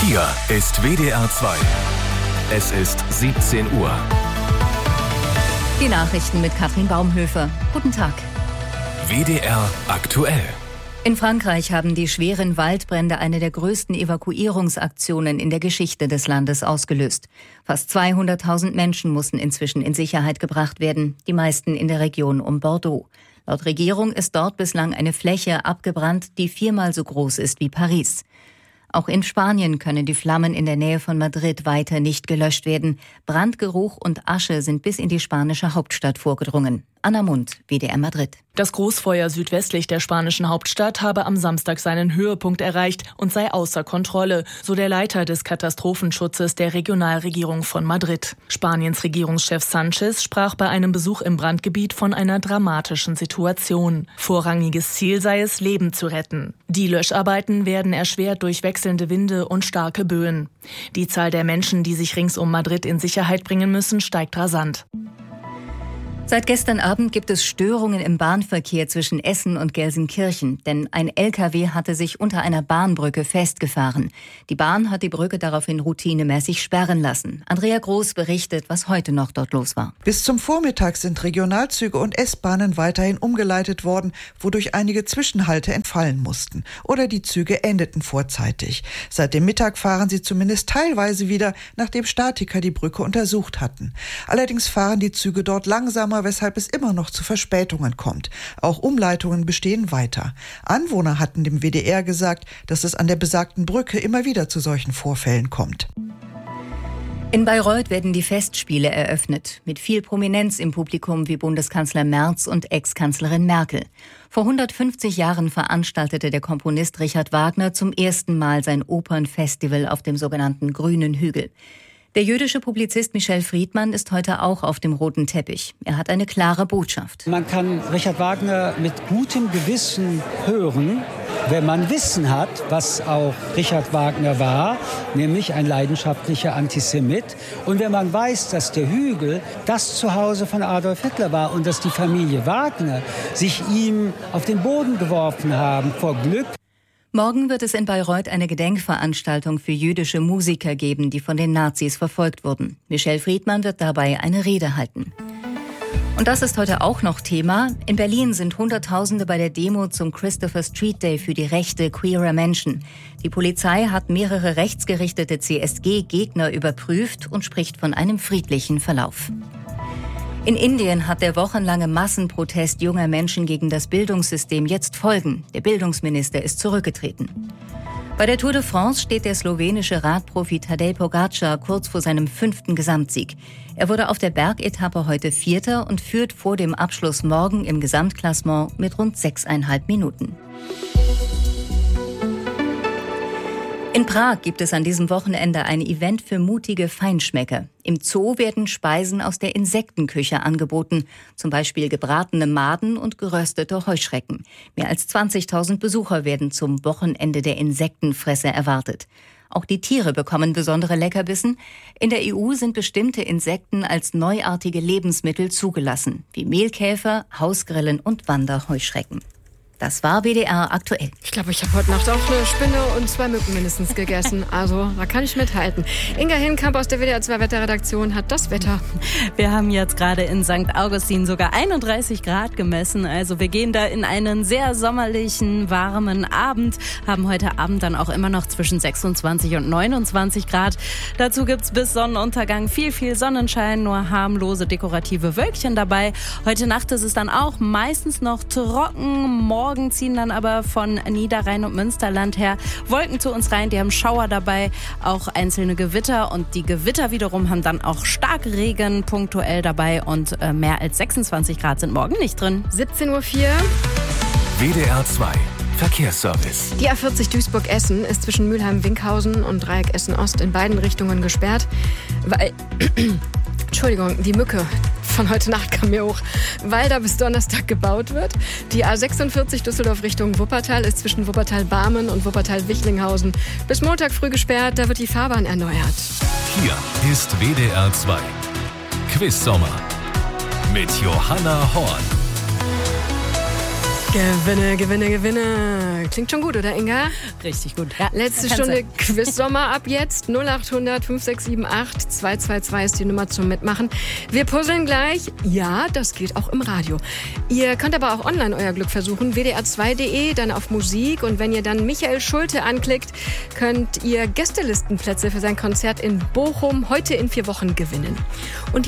Hier ist WDR 2. Es ist 17 Uhr. Die Nachrichten mit Katrin Baumhöfer. Guten Tag. WDR aktuell. In Frankreich haben die schweren Waldbrände eine der größten Evakuierungsaktionen in der Geschichte des Landes ausgelöst. Fast 200.000 Menschen mussten inzwischen in Sicherheit gebracht werden, die meisten in der Region um Bordeaux. Laut Regierung ist dort bislang eine Fläche abgebrannt, die 4-mal so groß ist wie Paris. Auch in Spanien können die Flammen in der Nähe von Madrid weiter nicht gelöscht werden. Brandgeruch und Asche sind bis in die spanische Hauptstadt vorgedrungen. Anna Mund, WDR Madrid. Das Großfeuer südwestlich der spanischen Hauptstadt habe am Samstag seinen Höhepunkt erreicht und sei außer Kontrolle, so der Leiter des Katastrophenschutzes der Regionalregierung von Madrid. Spaniens Regierungschef Sánchez sprach bei einem Besuch im Brandgebiet von einer dramatischen Situation. Vorrangiges Ziel sei es, Leben zu retten. Die Löscharbeiten werden erschwert durch wechselnde Winde und starke Böen. Die Zahl der Menschen, die sich rings um Madrid in Sicherheit bringen müssen, steigt rasant. Seit gestern Abend gibt es Störungen im Bahnverkehr zwischen Essen und Gelsenkirchen, denn ein LKW hatte sich unter einer Bahnbrücke festgefahren. Die Bahn hat die Brücke daraufhin routinemäßig sperren lassen. Andrea Groß berichtet, was heute noch dort los war. Bis zum Vormittag sind Regionalzüge und S-Bahnen weiterhin umgeleitet worden, wodurch einige Zwischenhalte entfallen mussten. Oder die Züge endeten vorzeitig. Seit dem Mittag fahren sie zumindest teilweise wieder, nachdem Statiker die Brücke untersucht hatten. Allerdings fahren die Züge dort langsamer, weshalb es immer noch zu Verspätungen kommt. Auch Umleitungen bestehen weiter. Anwohner hatten dem WDR gesagt, dass es an der besagten Brücke immer wieder zu solchen Vorfällen kommt. In Bayreuth werden die Festspiele eröffnet, mit viel Prominenz im Publikum wie Bundeskanzler Merz und Ex-Kanzlerin Merkel. Vor 150 Jahren veranstaltete der Komponist Richard Wagner zum ersten Mal sein Opernfestival auf dem sogenannten Grünen Hügel. Der jüdische Publizist Michel Friedmann ist heute auch auf dem roten Teppich. Er hat eine klare Botschaft. Man kann Richard Wagner mit gutem Gewissen hören, wenn man Wissen hat, was auch Richard Wagner war, nämlich ein leidenschaftlicher Antisemit. Und wenn man weiß, dass der Hügel das Zuhause von Adolf Hitler war und dass die Familie Wagner sich ihm auf den Boden geworfen haben vor Glück. Morgen wird es in Bayreuth eine Gedenkveranstaltung für jüdische Musiker geben, die von den Nazis verfolgt wurden. Michel Friedmann wird dabei eine Rede halten. Und das ist heute auch noch Thema. In Berlin sind Hunderttausende bei der Demo zum Christopher Street Day für die Rechte queerer Menschen. Die Polizei hat mehrere rechtsgerichtete CSG-Gegner überprüft und spricht von einem friedlichen Verlauf. In Indien hat der wochenlange Massenprotest junger Menschen gegen das Bildungssystem jetzt Folgen. Der Bildungsminister ist zurückgetreten. Bei der Tour de France steht der slowenische Radprofi Tadej Pogačar kurz vor seinem 5. Gesamtsieg. Er wurde auf der Bergetappe heute Vierter und führt vor dem Abschluss morgen im Gesamtklassement mit rund 6,5 Minuten. In Prag gibt es an diesem Wochenende ein Event für mutige Feinschmecker. Im Zoo werden Speisen aus der Insektenküche angeboten, zum Beispiel gebratene Maden und geröstete Heuschrecken. Mehr als 20.000 Besucher werden zum Wochenende der Insektenfresser erwartet. Auch die Tiere bekommen besondere Leckerbissen. In der EU sind bestimmte Insekten als neuartige Lebensmittel zugelassen, wie Mehlkäfer, Hausgrillen und Wanderheuschrecken. Das war WDR aktuell. Ich glaube, ich habe heute Nacht auch eine Spinne und 2 Mücken mindestens gegessen. Also, da kann ich mithalten. Inga Hinkamp aus der WDR 2 Wetterredaktion hat das Wetter. Wir haben jetzt gerade in St. Augustin sogar 31 Grad gemessen. Also wir gehen da in einen sehr sommerlichen, warmen Abend. Haben heute Abend dann auch immer noch zwischen 26 und 29 Grad. Dazu gibt's bis Sonnenuntergang viel Sonnenschein, nur harmlose dekorative Wölkchen dabei. Heute Nacht ist es dann auch meistens noch trocken. Morgen ziehen dann aber von Niederrhein und Münsterland her Wolken zu uns rein. Die haben Schauer dabei, auch einzelne Gewitter. Und die Gewitter wiederum haben dann auch Starkregen punktuell dabei. Und mehr als 26 Grad sind morgen nicht drin. 17:04 Uhr. WDR 2 Verkehrsservice. Die A40 Duisburg-Essen ist zwischen Mülheim-Winkhausen und Dreieck Essen-Ost in beiden Richtungen gesperrt, weil Entschuldigung, die Mücke von heute Nacht kam mir hoch, weil da bis Donnerstag gebaut wird. Die A46 Düsseldorf Richtung Wuppertal ist zwischen Wuppertal-Barmen und Wuppertal-Wichlinghausen bis Montag früh gesperrt. Da wird die Fahrbahn erneuert. Hier ist WDR 2 Quiz Sommer mit Johanna Horn. Gewinne. Klingt schon gut, oder Inga? Richtig gut. Ja, letzte Stunde Quiz-Sommer ab jetzt. 0800 5678 222 ist die Nummer zum Mitmachen. Wir puzzeln gleich. Ja, das geht auch im Radio. Ihr könnt aber auch online euer Glück versuchen. WDR2.de, dann auf Musik. Und wenn ihr dann Michael Schulte anklickt, könnt ihr Gästelistenplätze für sein Konzert in Bochum heute in 4 Wochen gewinnen. Und